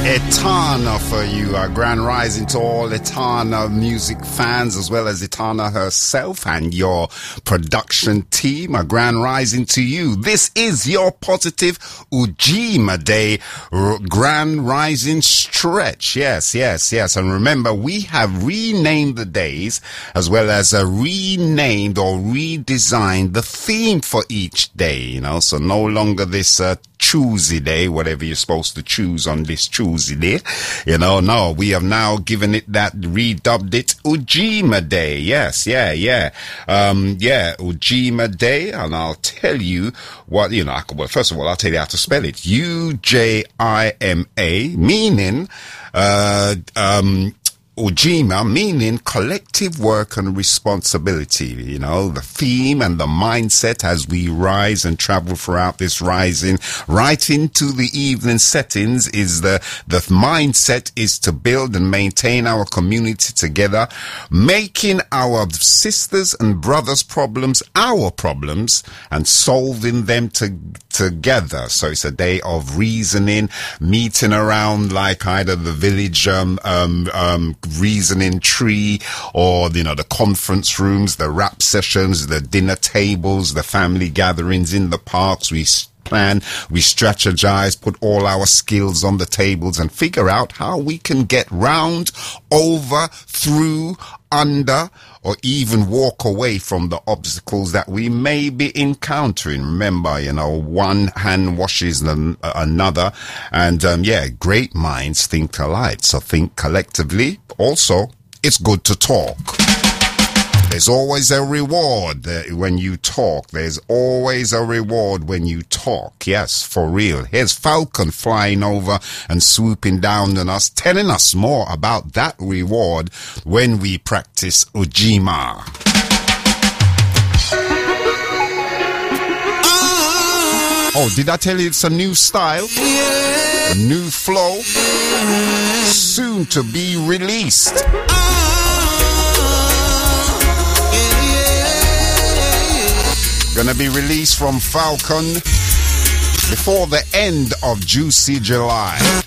Etana for you. A grand rising to all Etana music fans, as well as Etana herself and your production team. A grand rising to you. This is your positive Ujima Day grand rising stretch. Yes. And remember, we have renamed the days, as well as renamed or redesigned the theme for each day, you know. So no longer this choosy day, whatever you're supposed to choose on this choosy day, you know. No, we have now given it that, redubbed it Ujima Day. Yes, Ujima Day. And I'll tell you what, you know, well, first of all, I'll tell you how to spell it. Ujima, meaning Ujima, meaning collective work and responsibility. You know, the theme and the mindset as we rise and travel throughout this rising right into the evening settings is the mindset is to build and maintain our community together, making our sisters and brothers' problems our problems and solving them together. So it's a day of reasoning, meeting around like either the village reasoning tree, or, you know, the conference rooms, the rap sessions, the dinner tables, the family gatherings in the parks. We plan, we strategize, put all our skills on the tables and figure out how we can get round, over, through, under, or even walk away from the obstacles that we may be encountering. Remember, you know, one hand washes another, and great minds think alike, so think collectively. Also, it's good to talk. There's always a reward when you talk. There's always a reward when you talk. Yes, for real. Here's Falcon flying over and swooping down on us, telling us more about that reward when we practice Ujima. Oh, did I tell you it's a new style? A new flow? Soon to be released. Gonna be released from Falcon before the end of Juicy July.